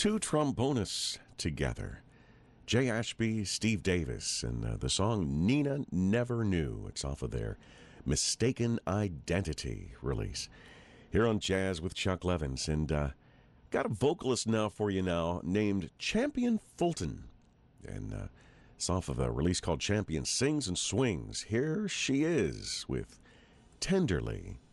two trombonists together. Jay Ashby, Steve Davis, and the song Nina Never Knew. It's off of their Mistaken Identity release. Here on Jazz with Chuck Levins. And got a vocalist now for you now named Champion Fulton. And it's off of a release called Champion Sings and Swings. Here she is with Tenderly.